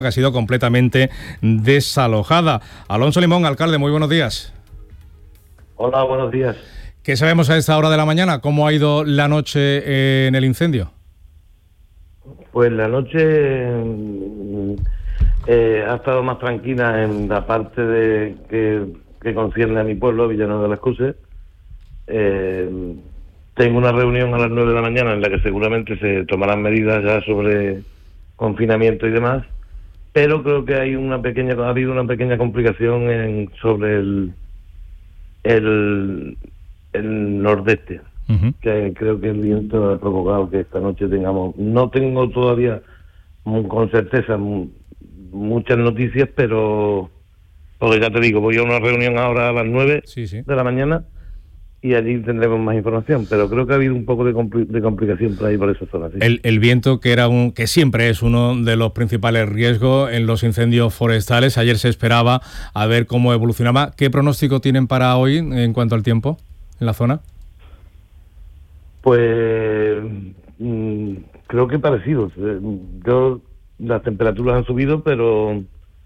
que ha sido completamente desalojada. Alonso Limón, alcalde, muy buenos días. Hola, buenos días. ¿Qué sabemos a esta hora de la mañana? ¿Cómo ha ido la noche en el incendio? Pues la noche ha estado más tranquila en la parte de que concierne a mi pueblo, Villanueva de las Cruces. Tengo una reunión a las 9 de la mañana en la que seguramente se tomarán medidas ya sobre confinamiento y demás, pero creo que ha habido una pequeña complicación sobre el nordeste, que creo que el viento ha provocado que esta noche tengamos, no tengo todavía con certeza muchas noticias, pero porque ya te digo, voy a una reunión ahora a las 9 de la mañana y allí tendremos más información, pero creo que ha habido un poco de complicación por ahí, por esa zona. Sí. El viento, que siempre es uno de los principales riesgos en los incendios forestales. Ayer se esperaba a ver cómo evolucionaba. ¿Qué pronóstico tienen para hoy en cuanto al tiempo en la zona? Pues creo que parecidos. Las temperaturas han subido, pero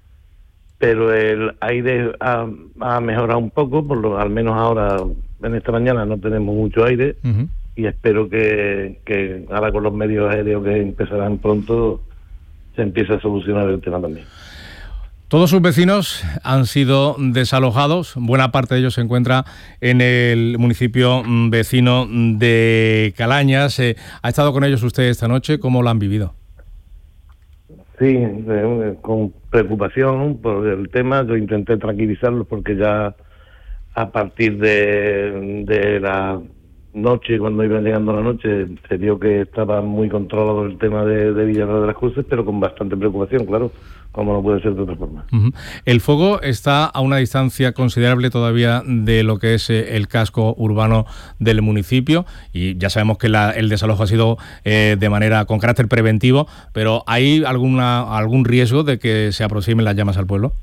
el aire ha mejorado un poco, al menos ahora en esta mañana no tenemos mucho aire, y espero que ahora con los medios aéreos que empezarán pronto se empiece a solucionar el tema también. Todos sus vecinos han sido desalojados, buena parte de ellos se encuentra en el municipio vecino de Calañas. ¿Ha estado con ellos usted esta noche? ¿Cómo lo han vivido? Sí, con preocupación por el tema. Yo intenté tranquilizarlos porque ya a partir de la noche, cuando iba llegando la noche, se vio que estaba muy controlado el tema de Villanueva de las Cruces, pero con bastante preocupación, claro, como no puede ser de otra forma. El fuego está a una distancia considerable todavía de lo que es el casco urbano del municipio, y ya sabemos que el desalojo ha sido de manera con carácter preventivo, pero ¿hay algún riesgo de que se aproximen las llamas al pueblo?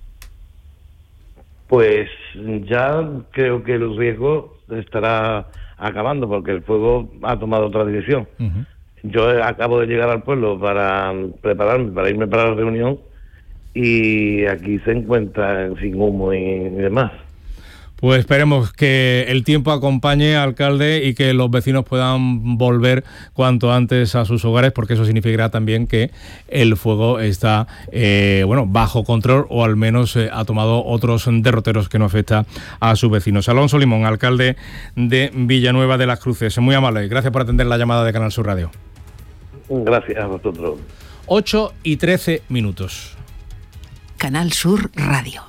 Pues ya creo que el riesgo estará acabando, porque el fuego ha tomado otra dirección. Yo acabo de llegar al pueblo para prepararme, para irme para la reunión, y aquí se encuentra sin humo y demás. Pues esperemos que el tiempo acompañe, alcalde, y que los vecinos puedan volver cuanto antes a sus hogares, porque eso significará también que el fuego está bajo control, o al menos ha tomado otros derroteros que no afecta a sus vecinos. Alonso Limón, alcalde de Villanueva de las Cruces. Muy amable, gracias por atender la llamada de Canal Sur Radio. Gracias a vosotros. 8:13. Canal Sur Radio.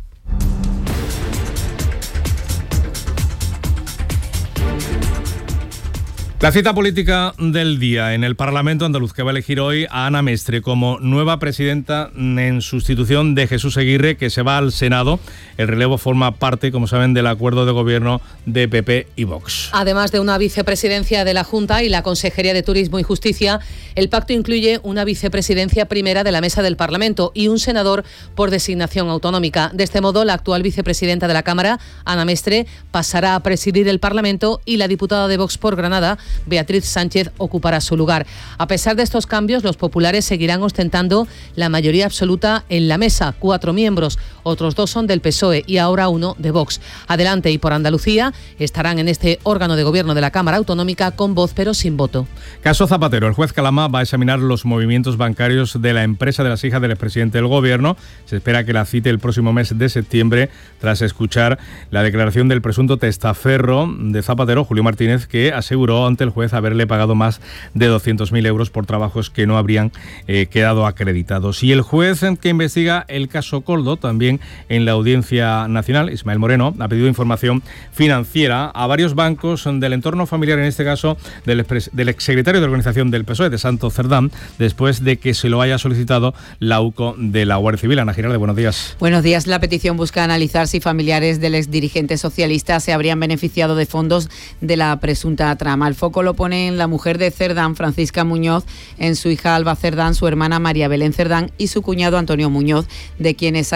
La cita política del día en el Parlamento andaluz, que va a elegir hoy a Ana Mestre como nueva presidenta en sustitución de Jesús Eguirre, que se va al Senado. El relevo forma parte, como saben, del acuerdo de gobierno de PP y Vox. Además de una vicepresidencia de la Junta y la Consejería de Turismo y Justicia, el pacto incluye una vicepresidencia primera de la Mesa del Parlamento y un senador por designación autonómica. De este modo, la actual vicepresidenta de la Cámara, Ana Mestre, pasará a presidir el Parlamento, y la diputada de Vox por Granada, Beatriz Sánchez, ocupará su lugar. A pesar de estos cambios, los populares seguirán ostentando la mayoría absoluta en la mesa, 4 miembros, otros 2 son del PSOE y ahora 1 de Vox. Adelante y por Andalucía estarán en este órgano de gobierno de la Cámara Autonómica con voz pero sin voto. Caso Zapatero. El juez Calama va a examinar los movimientos bancarios de la empresa de las hijas del expresidente del gobierno. Se espera que la cite el próximo mes de septiembre, tras escuchar la declaración del presunto testaferro de Zapatero, Julio Martínez, que aseguró ante el juez haberle pagado más de 200.000 euros por trabajos que no habrían quedado acreditados. Y el juez que investiga el caso Coldo, también en la Audiencia Nacional, Ismael Moreno, ha pedido información financiera a varios bancos del entorno familiar, en este caso del exsecretario de Organización del PSOE, de Santos Cerdán, después de que se lo haya solicitado la UCO de la Guardia Civil. Ana Giralde, buenos días. Buenos días. La petición busca analizar si familiares del exdirigente socialista se habrían beneficiado de fondos de la presunta trama. El foco lo pone en la mujer de Cerdán, Francisca Muñoz, en su hija Alba Cerdán, su hermana María Belén Cerdán y su cuñado Antonio Muñoz, de quienes hay sospechas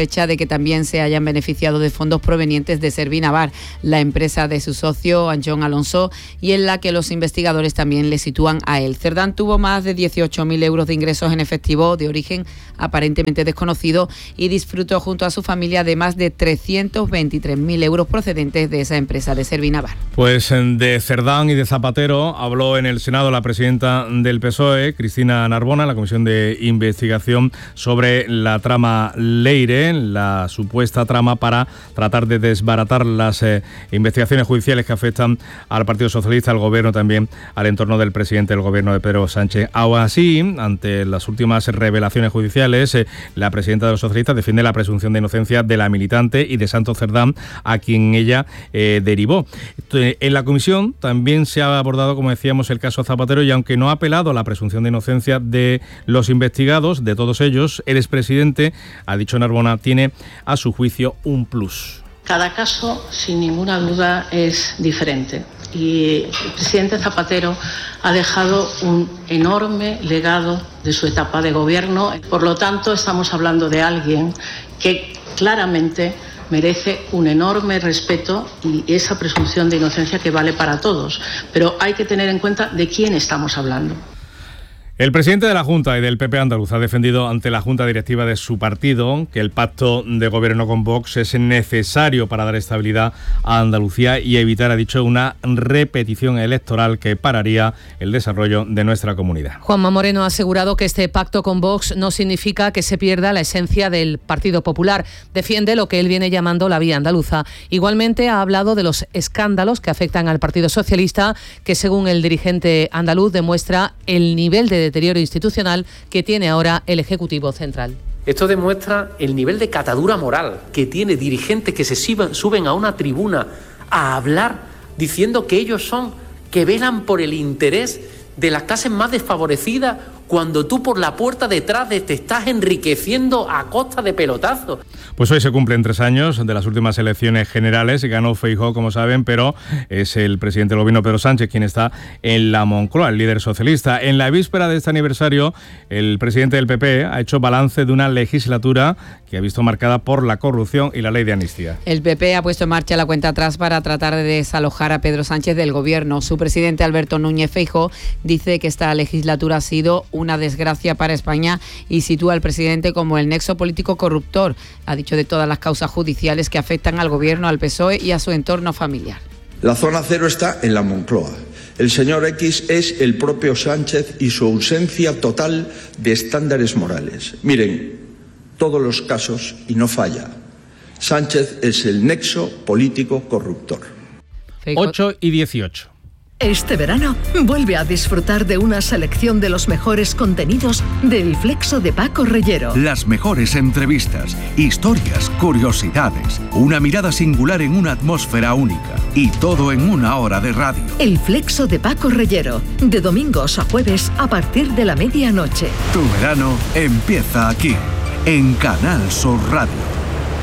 sospecha de que también se hayan beneficiado de fondos provenientes de Servinavar, la empresa de su socio Antón Alonso, y en la que los investigadores también le sitúan a él. Cerdán tuvo más de 18.000 euros de ingresos en efectivo de origen aparentemente desconocido y disfrutó junto a su familia de más de 323.000 euros procedentes de esa empresa de Servinavar. Pues de Cerdán y de Zapatero habló en el Senado la presidenta del PSOE, Cristina Narbona, en la Comisión de Investigación sobre la trama Leire, la supuesta trama para tratar de desbaratar las investigaciones judiciales que afectan al Partido Socialista, al Gobierno, también al entorno del presidente del Gobierno de Pedro Sánchez. Aún así, ante las últimas revelaciones judiciales, la presidenta de los socialistas defiende la presunción de inocencia de la militante y de Santos Cerdán, a quien ella derivó. En la comisión también se ha abordado, como decíamos, el caso Zapatero, y aunque no ha apelado a la presunción de inocencia de los investigados, de todos ellos, el expresidente, ha dicho Narbona, tiene a su juicio un plus. Cada caso, sin ninguna duda, es diferente. Y el presidente Zapatero ha dejado un enorme legado de su etapa de gobierno. Por lo tanto, estamos hablando de alguien que claramente merece un enorme respeto y esa presunción de inocencia que vale para todos. Pero hay que tener en cuenta de quién estamos hablando. El presidente de la Junta y del PP andaluz ha defendido ante la Junta Directiva de su partido que el pacto de gobierno con Vox es necesario para dar estabilidad a Andalucía y evitar, ha dicho, una repetición electoral que pararía el desarrollo de nuestra comunidad. Juanma Moreno ha asegurado que este pacto con Vox no significa que se pierda la esencia del Partido Popular. Defiende lo que él viene llamando la vía andaluza. Igualmente ha hablado de los escándalos que afectan al Partido Socialista, que según el dirigente andaluz demuestra el nivel de deterioro institucional que tiene ahora el Ejecutivo Central. Esto demuestra el nivel de catadura moral que tiene dirigentes que se suben a una tribuna a hablar diciendo que ellos son, que velan por el interés de las clases más desfavorecidas, cuando tú por la puerta detrás te estás enriqueciendo a costa de pelotazos. Pues hoy se cumplen 3 años de las últimas elecciones generales. Ganó Feijóo, como saben, pero es el presidente del Gobierno, Pedro Sánchez, quien está en la Moncloa, el líder socialista. En la víspera de este aniversario, el presidente del PP ha hecho balance de una legislatura que ha visto marcada por la corrupción y la ley de amnistía. El PP ha puesto en marcha la cuenta atrás para tratar de desalojar a Pedro Sánchez del Gobierno. Su presidente, Alberto Núñez Feijóo, dice que esta legislatura ha sido una desgracia para España y sitúa al presidente como el nexo político corruptor. Ha dicho de todas las causas judiciales que afectan al Gobierno, al PSOE y a su entorno familiar. La zona cero está en la Moncloa. El señor X es el propio Sánchez y su ausencia total de estándares morales. Miren, todos los casos y no falla. Sánchez es el nexo político corruptor. 8:18. Este verano vuelve a disfrutar de una selección de los mejores contenidos del Flexo de Paco Reyero. Las mejores entrevistas, historias, curiosidades, una mirada singular en una atmósfera única y todo en 1 hora de radio. El Flexo de Paco Reyero, de domingos a jueves a partir de la medianoche. Tu verano empieza aquí, en Canal Sur Radio.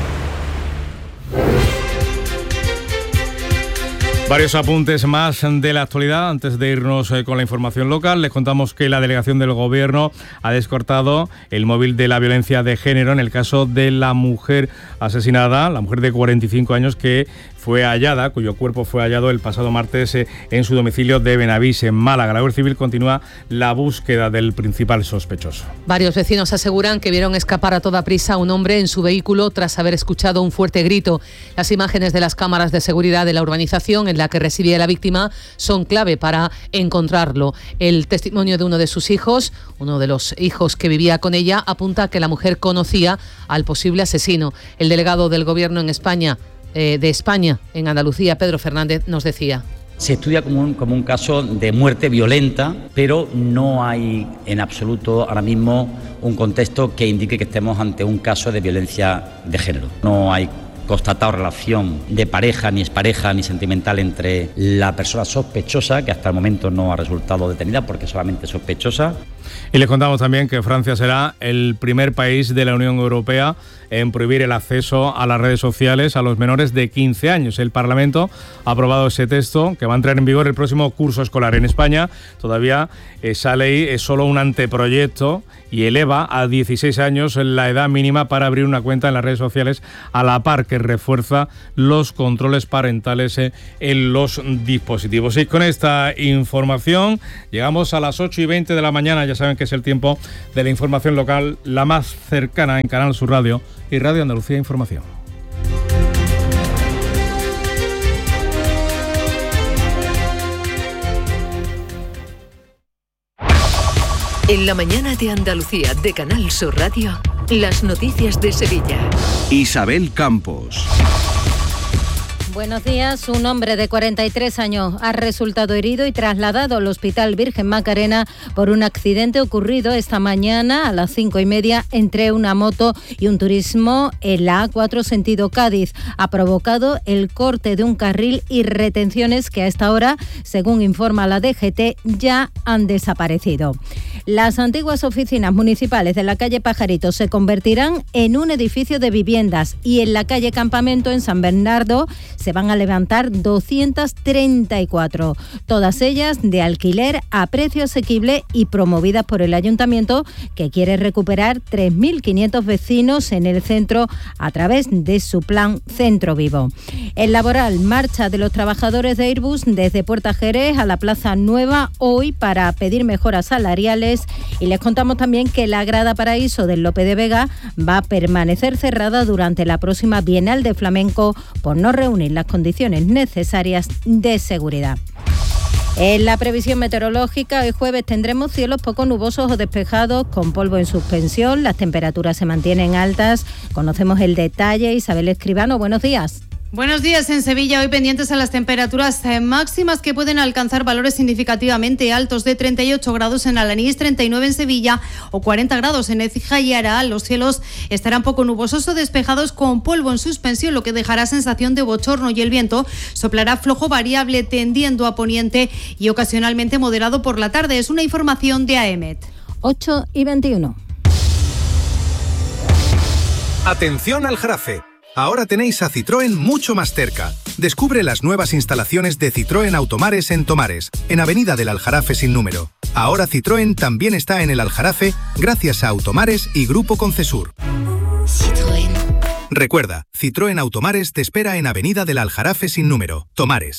Varios apuntes más de la actualidad. Antes de irnos con la información local, les contamos que la delegación del Gobierno ha descartado el móvil de la violencia de género en el caso de la mujer asesinada, la mujer de 45 años que fue hallada, cuyo cuerpo fue hallado el pasado martes en su domicilio de Benavís, en Málaga. La Guardia Civil continúa la búsqueda del principal sospechoso. Varios vecinos aseguran que vieron escapar a toda prisa a un hombre en su vehículo tras haber escuchado un fuerte grito. Las imágenes de las cámaras de seguridad de la urbanización en la que residía la víctima son clave para encontrarlo. El testimonio de uno de sus hijos, uno de los hijos que vivía con ella, apunta a que la mujer conocía al posible asesino. El delegado del Gobierno en España, en Andalucía, Pedro Fernández, nos decía: se estudia como un caso de muerte violenta, pero no hay en absoluto ahora mismo un contexto que indique que estemos ante un caso de violencia de género. No hay constatado relación de pareja, ni expareja, ni sentimental entre la persona sospechosa, que hasta el momento no ha resultado detenida porque es solamente sospechosa. Y les contamos también que Francia será el primer país de la Unión Europea en prohibir el acceso a las redes sociales a los menores de 15 años. El Parlamento ha aprobado ese texto que va a entrar en vigor el próximo curso escolar. En España todavía esa ley es solo un anteproyecto y eleva a 16 años la edad mínima para abrir una cuenta en las redes sociales, a la par que refuerza los controles parentales en los dispositivos. Y con esta información llegamos a las 8:20 de la mañana. Ya saben que es el tiempo de la información local, la más cercana en Canal Sur Radio y Radio Andalucía Información. En la mañana de Andalucía de Canal Sur Radio, las noticias de Sevilla. Isabel Campos. Buenos días. Un hombre de 43 años ha resultado herido y trasladado al Hospital Virgen Macarena por un accidente ocurrido esta mañana a las 5:30 entre una moto y un turismo en la A4 sentido Cádiz. Ha provocado el corte de un carril y retenciones que a esta hora, según informa la DGT, ya han desaparecido. Las antiguas oficinas municipales de la calle Pajaritos se convertirán en un edificio de viviendas y en la calle Campamento, en San Bernardo, se van a levantar 234, todas ellas de alquiler a precio asequible y promovidas por el Ayuntamiento, que quiere recuperar 3.500 vecinos en el centro a través de su plan Centro Vivo. El laboral, marcha de los trabajadores de Airbus desde Puerta Jerez a la Plaza Nueva hoy para pedir mejoras salariales, y les contamos también que la Grada Paraíso del Lope de Vega va a permanecer cerrada durante la próxima Bienal de Flamenco por no reunir las condiciones necesarias de seguridad. En la previsión meteorológica, hoy jueves tendremos cielos poco nubosos o despejados con polvo en suspensión. Las temperaturas se mantienen altas. Conocemos el detalle. Isabel Escribano, buenos días. Buenos días. En Sevilla, hoy pendientes a las temperaturas máximas que pueden alcanzar valores significativamente altos de 38 grados en Alanís, 39 en Sevilla o 40 grados en Écija y Araal. Los cielos estarán poco nubosos o despejados con polvo en suspensión, lo que dejará sensación de bochorno, y el viento soplará flojo variable tendiendo a poniente y ocasionalmente moderado por la tarde. Es una información de AEMET. 8:21. Atención al Jarafe. Ahora tenéis a Citroën mucho más cerca. Descubre las nuevas instalaciones de Citroën Automares en Tomares, en Avenida del Aljarafe sin número. Ahora Citroën también está en el Aljarafe gracias a Automares y Grupo Concesur. Citroën. Recuerda, Citroën Automares te espera en Avenida del Aljarafe sin número, Tomares.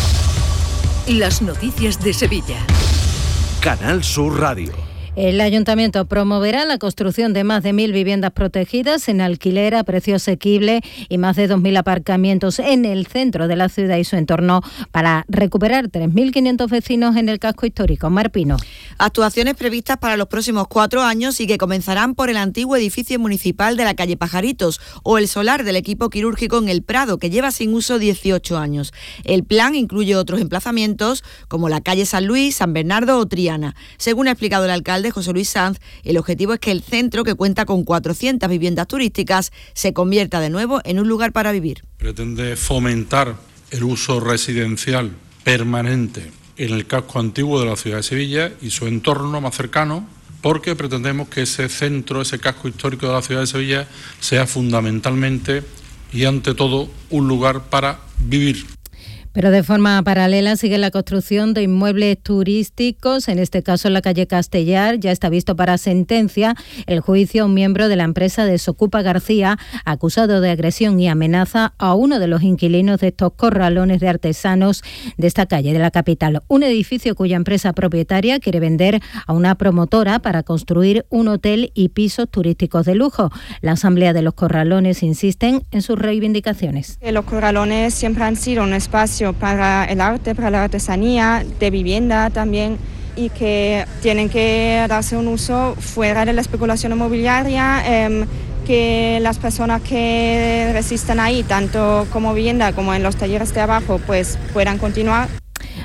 Las noticias de Sevilla. Canal Sur Radio. El Ayuntamiento promoverá la construcción de más de 1.000 viviendas protegidas en alquiler a precio asequible y más de 2.000 aparcamientos en el centro de la ciudad y su entorno para recuperar 3.500 vecinos en el casco histórico. Marpino. Actuaciones previstas para los próximos 4 años y que comenzarán por el antiguo edificio municipal de la calle Pajaritos o el solar del equipo quirúrgico en El Prado, que lleva sin uso 18 años. El plan incluye otros emplazamientos como la calle San Luis, San Bernardo o Triana. Según ha explicado el alcalde José Luis Sanz, el objetivo es que el centro, que cuenta con 400 viviendas turísticas, se convierta de nuevo en un lugar para vivir. Pretende fomentar el uso residencial permanente en el casco antiguo de la ciudad de Sevilla y su entorno más cercano, porque pretendemos que ese centro, ese casco histórico de la ciudad de Sevilla, sea fundamentalmente y ante todo un lugar para vivir. Pero de forma paralela sigue la construcción de inmuebles turísticos, en este caso en la calle Castellar. Ya está visto para sentencia el juicio a un miembro de la empresa Desocupa García, acusado de agresión y amenaza a uno de los inquilinos de estos corralones de artesanos de esta calle de la capital. Un edificio cuya empresa propietaria quiere vender a una promotora para construir un hotel y pisos turísticos de lujo. La Asamblea de los Corralones insisten en sus reivindicaciones. Los corralones siempre han sido un espacio para el arte, para la artesanía, de vivienda también, y que tienen que darse un uso fuera de la especulación inmobiliaria, que las personas que resisten ahí, tanto como vivienda como en los talleres de abajo, pues puedan continuar.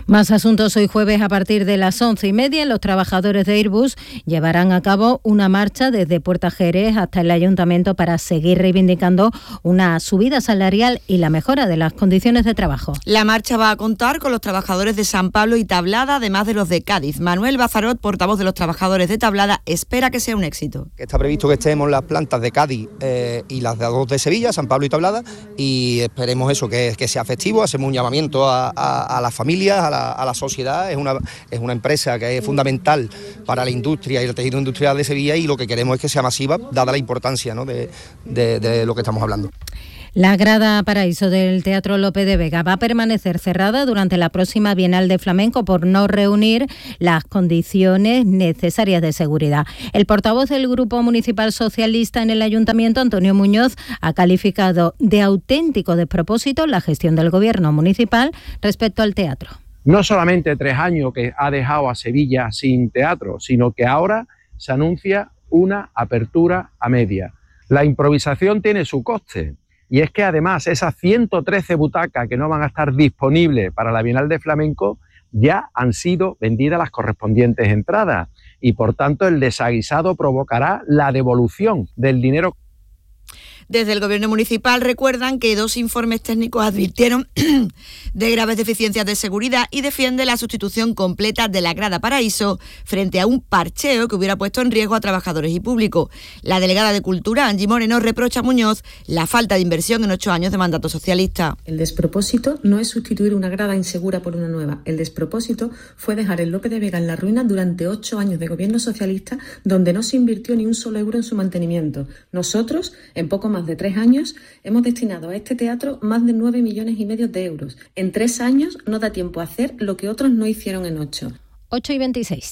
Más asuntos. Hoy jueves a partir de las 11:30 los trabajadores de Airbus llevarán a cabo una marcha desde Puerta Jerez hasta el Ayuntamiento para seguir reivindicando una subida salarial y la mejora de las condiciones de trabajo. La marcha va a contar con los trabajadores de San Pablo y Tablada, además de los de Cádiz. Manuel Bazarot, portavoz de los trabajadores de Tablada, espera que sea un éxito. Está previsto que estemos las plantas de Cádiz y las dos de Sevilla, San Pablo y Tablada, y esperemos eso, que sea festivo. Hacemos un llamamiento a las familias, a la sociedad. Es una empresa que es fundamental para la industria y el tejido industrial de Sevilla, y lo que queremos es que sea masiva, dada la importancia, ¿no?, de lo que estamos hablando. La grada Paraíso del Teatro Lope de Vega va a permanecer cerrada durante la próxima Bienal de Flamenco por no reunir las condiciones necesarias de seguridad. El portavoz del Grupo Municipal Socialista en el Ayuntamiento, Antonio Muñoz, ha calificado de auténtico despropósito la gestión del Gobierno municipal respecto al teatro. No solamente 3 años que ha dejado a Sevilla sin teatro, sino que ahora se anuncia una apertura a media. La improvisación tiene su coste. Y es que además esas 113 butacas que no van a estar disponibles para la Bienal de Flamenco ya han sido vendidas las correspondientes entradas, y por tanto el desaguisado provocará la devolución del dinero. Desde el Gobierno municipal recuerdan que 2 informes técnicos advirtieron de graves deficiencias de seguridad y defiende la sustitución completa de la grada Paraíso frente a un parcheo que hubiera puesto en riesgo a trabajadores y público. La delegada de Cultura, Angie Moreno, reprocha a Muñoz la falta de inversión en 8 años de mandato socialista. El despropósito no es sustituir una grada insegura por una nueva. El despropósito fue dejar el Lope de Vega en la ruina durante 8 años de gobierno socialista, donde no se invirtió ni un solo euro en su mantenimiento. Nosotros, en poco más de 3 años, hemos destinado a este teatro más de 9,5 millones de euros. En 3 años no da tiempo a hacer lo que otros no hicieron en 8. 8:26.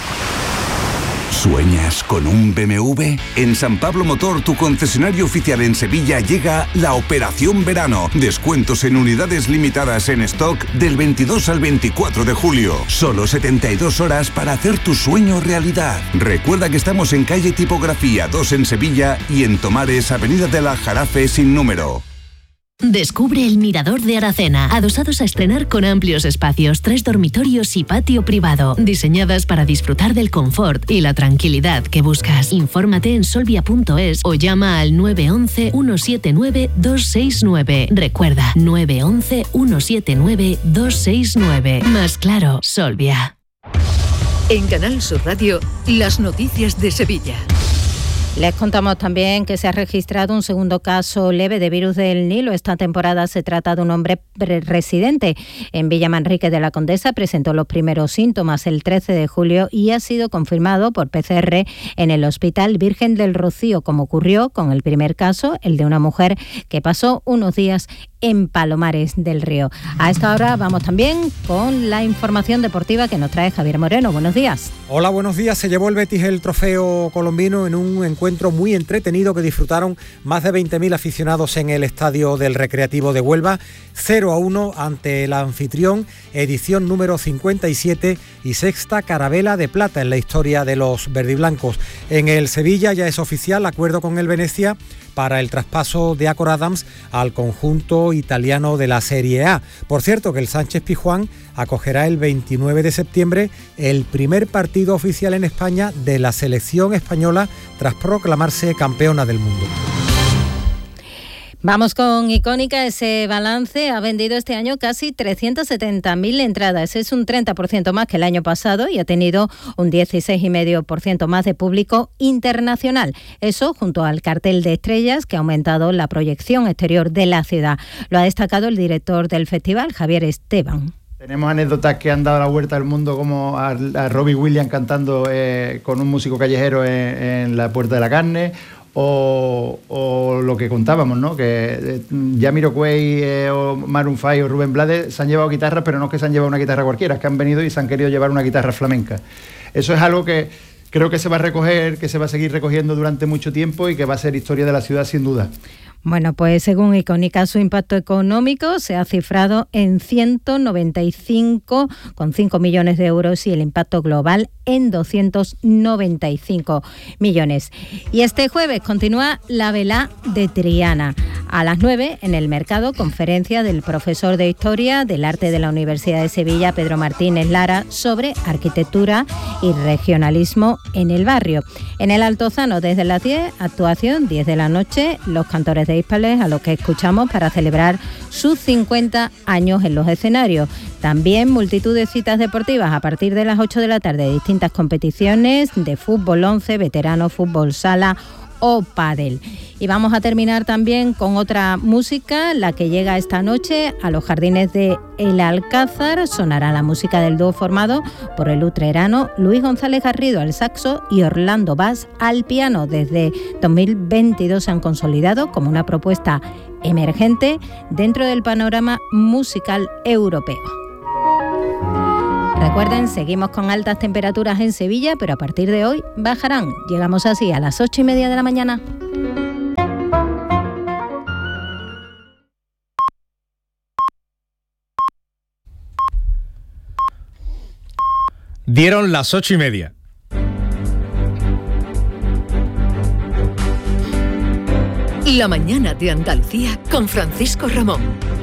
¿Sueñas con un BMW? En San Pablo Motor, tu concesionario oficial en Sevilla, llega la Operación Verano. Descuentos en unidades limitadas en stock del 22 al 24 de julio. Solo 72 horas para hacer tu sueño realidad. Recuerda que estamos en calle Tipografía 2 en Sevilla y en Tomares, avenida del Aljarafe sin número. Descubre el Mirador de Aracena, adosados a estrenar con amplios espacios, 3 dormitorios y patio privado, diseñadas para disfrutar del confort y la tranquilidad que buscas. Infórmate en solvia.es o llama al 911 179 269. Recuerda, 911 179 269. Más claro, Solvia. En Canal Sur Radio, las noticias de Sevilla. Les contamos también que se ha registrado un segundo caso leve de virus del Nilo. Esta temporada se trata de un hombre residente en Villa Manrique de la Condesa. Presentó los primeros síntomas el 13 de julio y ha sido confirmado por PCR en el Hospital Virgen del Rocío, como ocurrió con el primer caso, el de una mujer que pasó unos días en Palomares del Río. A esta hora vamos también con la información deportiva que nos trae Javier Moreno. Buenos días. Hola, buenos días. Se llevó el Betis el trofeo colombino en un encuentro muy entretenido que disfrutaron más de 20.000 aficionados en el Estadio del Recreativo de Huelva. 0-1 ante el anfitrión, edición número 57 y sexta carabela de plata en la historia de los verdiblancos. En el Sevilla ya es oficial acuerdo con el Venecia para el traspaso de Acor Adams al conjunto italiano de la Serie A. Por cierto, que el Sánchez Pizjuán acogerá el 29 de septiembre el primer partido oficial en España de la selección española tras proclamarse campeona del mundo. Vamos con Icónica. Ese balance ha vendido este año casi 370.000 entradas. Es un 30% más que el año pasado y ha tenido un 16,5% más de público internacional. Eso junto al cartel de estrellas que ha aumentado la proyección exterior de la ciudad. Lo ha destacado el director del festival, Javier Esteban. Tenemos anécdotas que han dado la vuelta al mundo, como a Robbie Williams cantando con un músico callejero en la Puerta de la Carne, o lo que contábamos, ¿no? Que Jamiroquai o Maroon 5 o Rubén Blades se han llevado guitarras, pero no es que se han llevado una guitarra cualquiera, es que han venido y se han querido llevar una guitarra flamenca. Eso es algo que creo que se va a recoger, que se va a seguir recogiendo durante mucho tiempo y que va a ser historia de la ciudad sin duda. Bueno, pues según Icónica, su impacto económico se ha cifrado en 195,5 millones de euros y el impacto global en 295 millones. Y este jueves continúa la Velá de Triana. A las 9, en el Mercado, conferencia del profesor de Historia del Arte de la Universidad de Sevilla, Pedro Martínez Lara, sobre arquitectura y regionalismo en el barrio. En el Altozano, desde las 10, actuación 10 de la noche, los cantores de Hispales, a los que escuchamos para celebrar sus 50 años en los escenarios. También multitud de citas deportivas a partir de las 8 de la tarde, distintas competiciones de fútbol 11, veterano, fútbol sala o pádel. Y vamos a terminar también con otra música, la que llega esta noche a los jardines de El Alcázar. Sonará la música del dúo formado por el utrerano Luis González Garrido al saxo y Orlando Bass al piano. Desde 2022 se han consolidado como una propuesta emergente dentro del panorama musical europeo. Recuerden, seguimos con altas temperaturas en Sevilla, pero a partir de hoy bajarán. Llegamos así a las 8:30 de la mañana. Dieron las 8:30. La mañana de Andalucía con Francisco Ramón.